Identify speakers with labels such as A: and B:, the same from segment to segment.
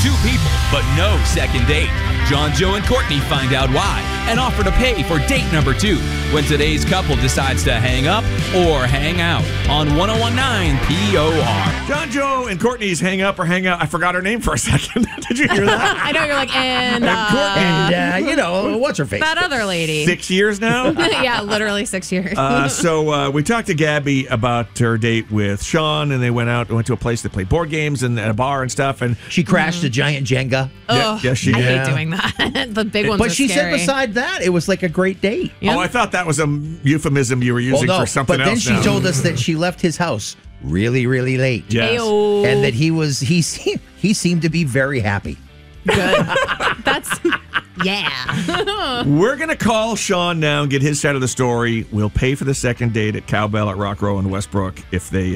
A: 2 people, but no second date. John, Joe, and Courtney find out why and offer to pay for date number 2 when today's couple decides to hang up or hang out on 1019 POR.
B: John, Joe, and Courtney's hang up or hang out. I forgot her name for a second. Did you hear that?
C: I know you're like, and
D: And what's her face?
C: that other lady.
B: 6 years now?
C: Yeah, literally 6 years.
B: So we talked to Gabby about her date with Sean, and they went to a place that played board games and a bar and stuff. And
D: She crashed a giant Jenga.
B: yes, she
C: I
B: did.
C: hate doing that. The big ones
D: But
C: are
D: she
C: scary.
D: said beside that, it was like a great date.
B: Oh, I thought that was a euphemism you were using for something
D: but then
B: else.
D: she told us that she left his house really, really late.
B: Yes.
C: Ayo.
D: And that he seemed to be very happy.
C: Good. That's, yeah.
B: We're going to call Sean now and get his side of the story. We'll pay for the second date at Cowbell at Rock Row in Westbrook if they,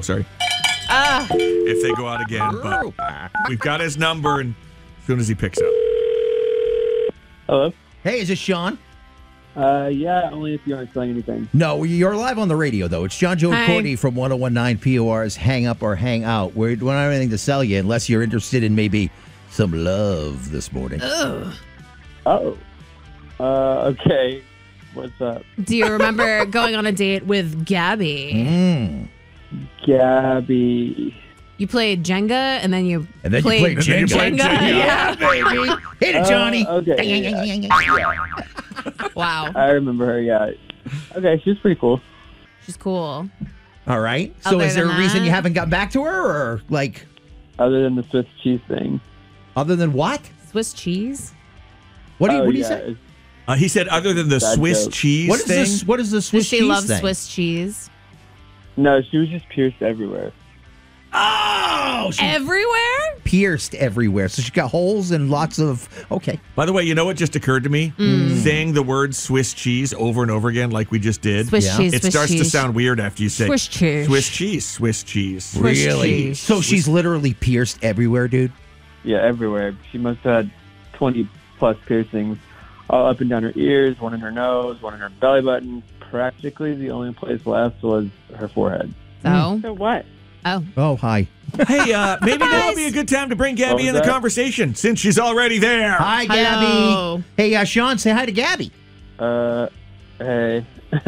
B: if they go out again. But we've got his number, and as soon as he picks up.
E: Hello?
D: Hey, is this Sean?
E: Yeah, only if you aren't selling anything.
D: No, you're live on the radio, though. It's John, Joe, and
C: Hi.
D: Courtney from 1019 POR's Hang Up or Hang Out. We don't have anything to sell you unless you're interested in maybe some love this morning.
E: Oh. Okay. What's up?
C: Do you remember going on a date with Gabby?
D: Mm.
E: Gabby.
C: You played Jenga, and then you
D: And then
C: played
D: you played Jenga.
C: Yeah.
D: baby. Hit it, Johnny.
E: Okay.
C: Wow.
E: I remember her, yeah. Okay, she's pretty cool.
C: She's cool.
D: All right. So
C: Other
D: is there a
C: than
D: reason
C: that-
D: you haven't got back to her, or like
E: Other than the Swiss cheese thing.
D: other than what?
C: Swiss cheese?
D: What do you
E: Oh,
D: what do you
E: yeah,
D: say?
E: it's-
B: He said other than the
E: Bad
B: Swiss
E: joke.
B: cheese
D: What is
B: thing.
D: this? What is the Swiss
C: Does she
D: cheese
C: love
D: thing?
C: Swiss cheese?
E: No, she was just pierced everywhere.
D: Oh, she
C: Everywhere?
D: pierced everywhere. So she got holes and lots of. Okay.
B: By the way, you know what just occurred to me? Saying the word Swiss cheese over and over again like we just did.
C: Swiss
D: Yeah.
C: cheese,
B: It
C: Swiss
B: starts to
C: cheese.
B: sound weird after you say
C: Swiss cheese.
B: Swiss cheese, Swiss cheese.
C: Swiss cheese.
D: So she's literally pierced everywhere, dude.
E: Yeah, everywhere. She must have had 20 plus piercings all up and down her ears, one in her nose, one in her belly button. Practically the only place left was her forehead.
C: So?
F: So what?
C: Oh.
D: Oh, hi.
B: Hey, maybe now would be a good time to bring Gabby
E: What was
B: in the
E: that?
B: conversation since she's already there.
D: Hi, Gabby.
C: Hello.
D: Hey, Sean, say hi to Gabby.
E: Hey.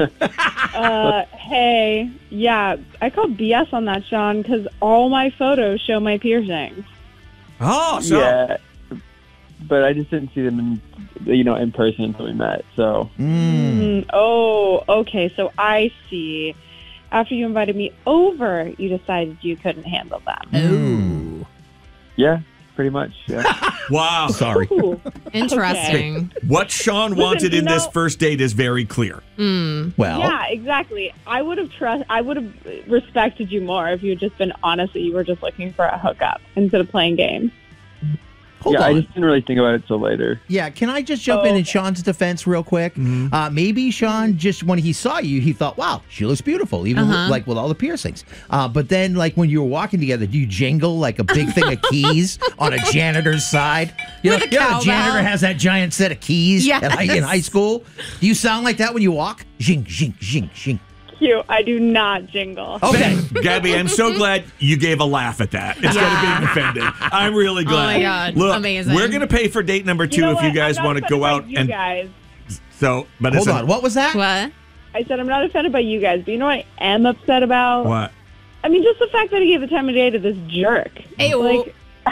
F: Hey, yeah, I called BS on that, Sean, because all my photos show my piercings.
B: Oh, so
E: Yeah. But I just didn't see them in person until we met, so.
F: Oh, okay, so I see. After you invited me over, you decided you couldn't handle them.
C: Ooh.
E: Yeah, pretty much. Yeah.
B: wow.
D: Sorry.
F: Ooh.
C: Interesting.
B: What Sean wanted
F: you
B: in this
F: know-
B: first date is very clear.
D: Well,
F: Yeah, exactly. I would have respected you more if you had just been honest that you were just looking for a hookup instead of playing games.
D: hold
E: I
D: on.
E: just didn't really think about it till later.
D: Yeah, can I just jump in Sean's defense real quick? Maybe Sean, just when he saw you, he thought, wow, she looks beautiful, even with all the piercings. But then, like, when you were walking together, do you jingle like a big thing of keys on a janitor's side?
C: With a
D: the
C: cowbell.
D: janitor has that giant set of keys
C: Yes.
D: in high school. Do you sound like that when you walk? Zing, zing, zing, zing.
F: Cute. I do not jingle.
D: Okay.
B: Gabby, I'm so glad you gave a laugh at that instead of being offended. I'm really glad.
C: my God.
B: Look,
C: Amazing.
B: we're going to pay for date number 2
F: You know
B: if you
F: what?
B: guys
F: I'm not
B: want to
F: offended
B: go
F: by
B: out
F: you
B: and
F: guys.
B: so. But
D: Hold
B: it's
D: on. What was that?
C: What?
F: I said I'm not offended by you guys, but you know what I am upset about?
B: What?
F: I mean, just the fact that he gave the time of day to this jerk.
C: Hey,
F: Like,